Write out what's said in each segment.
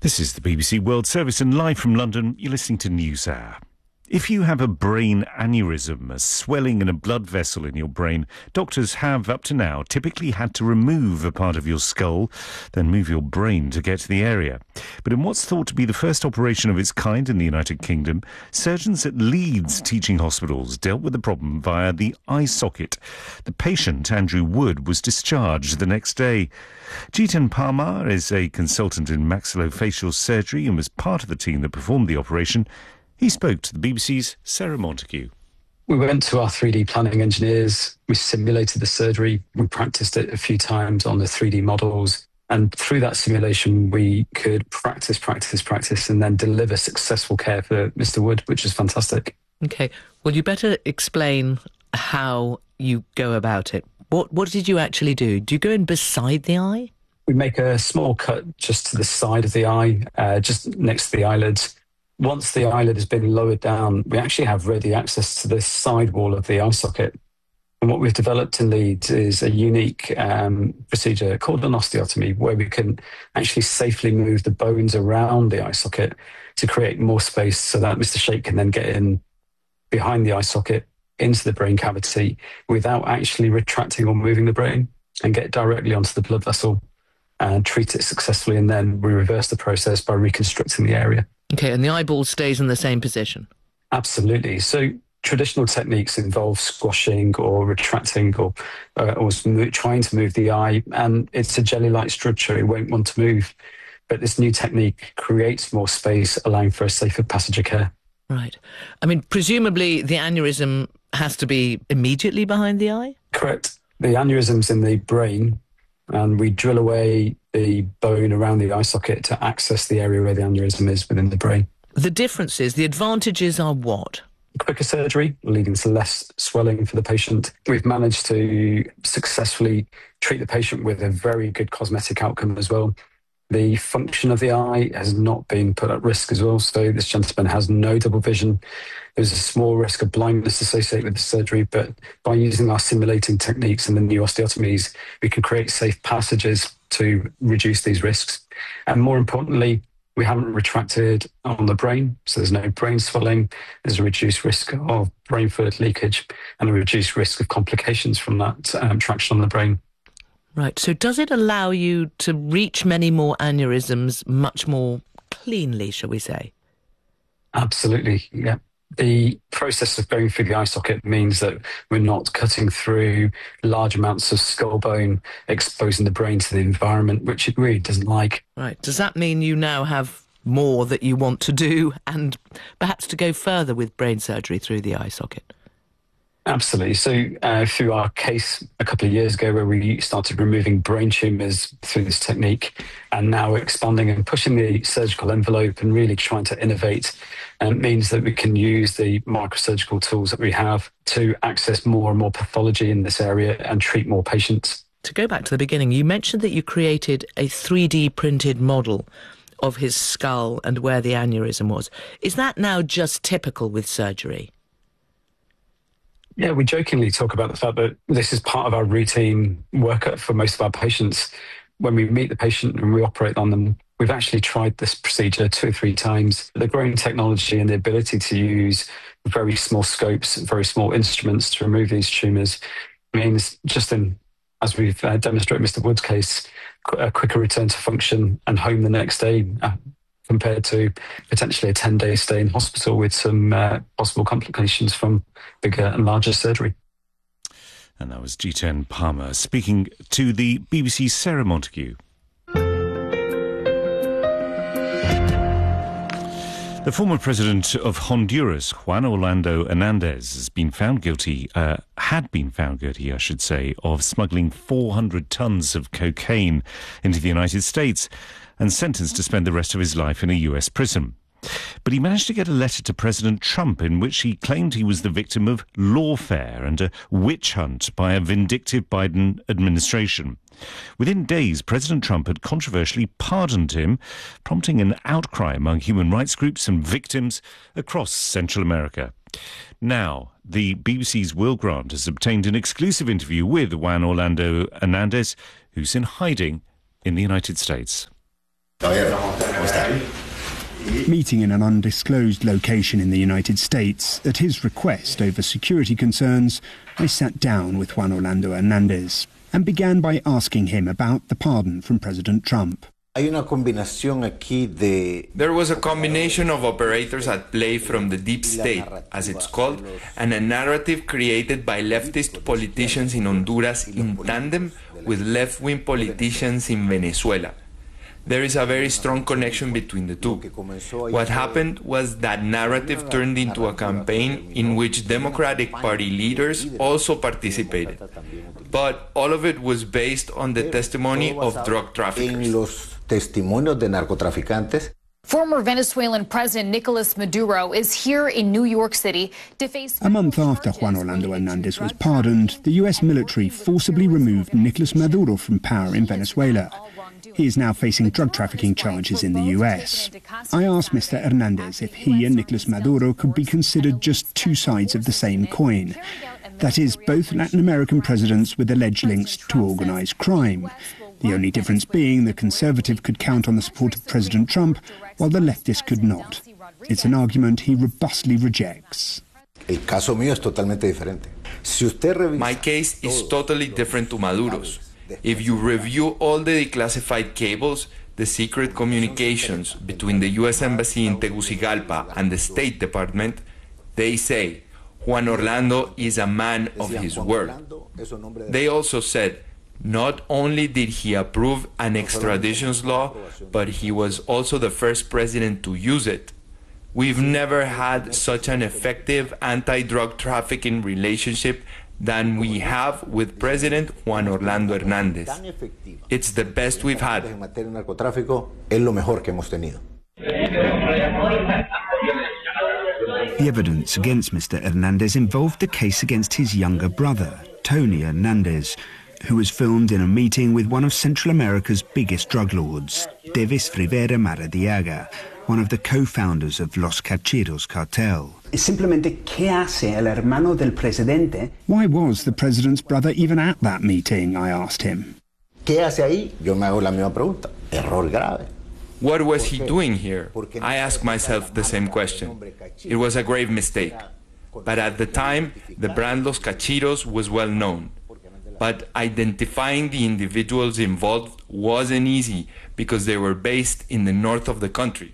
This is the BBC World Service, and live from London, you're listening to NewsHour. If you have a brain aneurysm, a swelling in a blood vessel in your brain, doctors have, up to now, typically had to remove a part of your skull, then move your brain to get to the area. But in what's thought to be the first operation of its kind in the United Kingdom, surgeons at Leeds teaching hospitals dealt with the problem via the eye socket. The patient, Andrew Wood, was discharged the next day. Jiten Parmar is a consultant in maxillofacial surgery and was part of the team that performed the operation. He spoke to the BBC's Sarah Montague. We went to our 3D planning engineers, we simulated the surgery, we practiced it a few times on the 3D models, and through that simulation we could practice, and then deliver successful care for Mr. Wood, which was fantastic. OK, well, you better explain how you go about it. What did you actually do? Do you go in beside the eye? We make a small cut just to the side of the eye, just next to the eyelids. Once the eyelid has been lowered down, we actually have ready access to the side wall of the eye socket. And what we've developed in Leeds is a unique procedure called an osteotomy, where we can actually safely move the bones around the eye socket to create more space so that Mr. Sheikh can then get in behind the eye socket into the brain cavity without actually retracting or moving the brain, and get directly onto the blood vessel and treat it successfully. And then we reverse the process by reconstructing the area. OK, and the eyeball stays in the same position? Absolutely. So traditional techniques involve squashing or retracting or trying to move the eye, and it's a jelly-like structure. It won't want to move. But this new technique creates more space, allowing for a safer passage of care. Right. I mean, presumably the aneurysm has to be immediately behind the eye? Correct. The aneurysm's in the brain, and we drill away the bone around the eye socket to access the area where the aneurysm is within the brain. The differences, the advantages are what? Quicker surgery, leading to less swelling for the patient. We've managed to successfully treat the patient with a very good cosmetic outcome as well. The function of the eye has not been put at risk as well, so this gentleman has no double vision. There's a small risk of blindness associated with the surgery, but by using our simulating techniques and the new osteotomies, we can create safe passages to reduce these risks. And more importantly, we haven't retracted on the brain, so there's no brain swelling, there's a reduced risk of brain fluid leakage and a reduced risk of complications from that traction on the brain. Right, so does it allow you to reach many more aneurysms much more cleanly, shall we say? Absolutely, yeah. The process of going through the eye socket means that we're not cutting through large amounts of skull bone, exposing the brain to the environment, which it really doesn't like. Right. Does that mean you now have more that you want to do and perhaps to go further with brain surgery through the eye socket? Absolutely. So through our case a couple of years ago where we started removing brain tumours through this technique, and now expanding and pushing the surgical envelope and really trying to innovate, means that we can use the microsurgical tools that we have to access more and more pathology in this area and treat more patients. To go back to the beginning, you mentioned that you created a 3D printed model of his skull and where the aneurysm was. Is that now just typical with surgery? Yeah, we jokingly talk about the fact that this is part of our routine workup for most of our patients. When we meet the patient and we operate on them, we've actually tried this procedure 2 or 3 times. The growing technology and the ability to use very small scopes, very small instruments to remove these tumours means, just in, as we've demonstrated in Mr. Wood's case, a quicker return to function and home the next day, compared to potentially a 10-day stay in hospital with some possible complications from bigger and larger surgery. And that was Jiten Parmar speaking to the BBC's Sarah Montague. The former president of Honduras, Juan Orlando Hernandez, had been found guilty, I should say, of smuggling 400 tons of cocaine into the United States and sentenced to spend the rest of his life in a US prison. But he managed to get a letter to President Trump in which he claimed he was the victim of lawfare and a witch hunt by a vindictive Biden administration. Within days, President Trump had controversially pardoned him, prompting an outcry among human rights groups and victims across Central America. Now, the BBC's Will Grant has obtained an exclusive interview with Juan Orlando Hernandez, who's in hiding in the United States. Meeting in an undisclosed location in the United States, at his request over security concerns, I sat down with Juan Orlando Hernández and began by asking him about the pardon from President Trump. There was a combination of operators at play from the deep state, as it's called, and a narrative created by leftist politicians in Honduras in tandem with left-wing politicians in Venezuela. There is a very strong connection between the two. What happened was that narrative turned into a campaign in which Democratic Party leaders also participated. But all of it was based on the testimony of drug traffickers. Former Venezuelan President Nicolas Maduro is here in New York City to face... A month after Juan Orlando Hernández was pardoned, the US military forcibly removed Nicolas Maduro from power in Venezuela. He is now facing drug trafficking charges in the US. I asked Mr. Hernández if he and Nicolas Maduro could be considered just two sides of the same coin. That is, both Latin American presidents with alleged links to organized crime. The only difference being the conservative could count on the support of President Trump, while the leftist could not. It's an argument he robustly rejects. My case is totally different to Maduro's. If you review all the declassified cables, the secret communications between the U.S. Embassy in Tegucigalpa and the State Department, they say Juan Orlando is a man of his word. They also said not only did he approve an extradition law, but he was also the first president to use it. We've never had such an effective anti-drug trafficking relationship than we have with President Juan Orlando Hernández. It's the best we've had. The evidence against Mr. Hernández involved the case against his younger brother, Tony Hernández, who was filmed in a meeting with one of Central America's biggest drug lords, Davis Rivera Maradiaga, one of the co-founders of Los Cachiros cartel. Simplemente, ¿qué hace el hermano del presidente? Why was the president's brother even at that meeting, I asked him. ¿Qué hace ahí? Yo me hago la misma pregunta. Error grave. What was he doing here? I asked myself the same question. It was a grave mistake. But at the time, the brand Los Cachiros was well known. But identifying the individuals involved wasn't easy because they were based in the north of the country.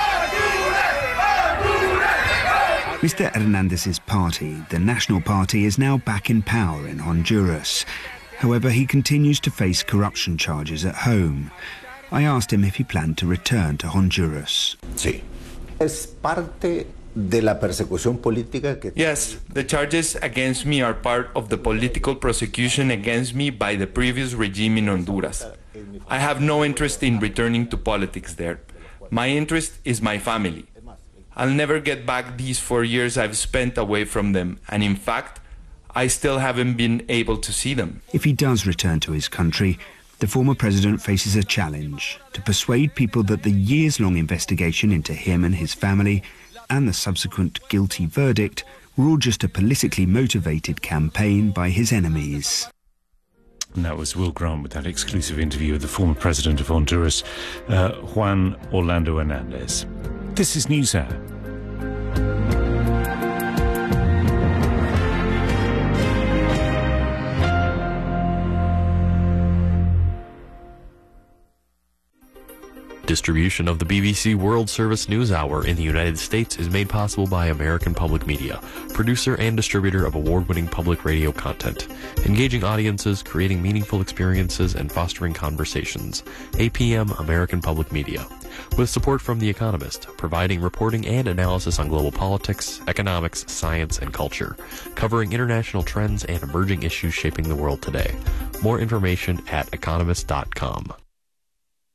Mr. Hernández's party, the National Party, is now back in power in Honduras. However, he continues to face corruption charges at home. I asked him if he planned to return to Honduras. Sí. Es parte de la persecución política que... Yes, the charges against me are part of the political prosecution against me by the previous regime in Honduras. I have no interest in returning to politics there. My interest is my family. I'll never get back these 4 years I've spent away from them, and in fact, I still haven't been able to see them. If he does return to his country, the former president faces a challenge to persuade people that the years-long investigation into him and his family and the subsequent guilty verdict were all just a politically motivated campaign by his enemies. And that was Will Grant with that exclusive interview with the former president of Honduras, Juan Orlando Hernández. This is NewsHour. Distribution of the BBC World Service News Hour in the United States is made possible by American Public Media, producer and distributor of award-winning public radio content, engaging audiences, creating meaningful experiences, and fostering conversations. APM American Public Media. With support from The Economist, providing reporting and analysis on global politics, economics, science, and culture, covering international trends and emerging issues shaping the world today. More information at economist.com.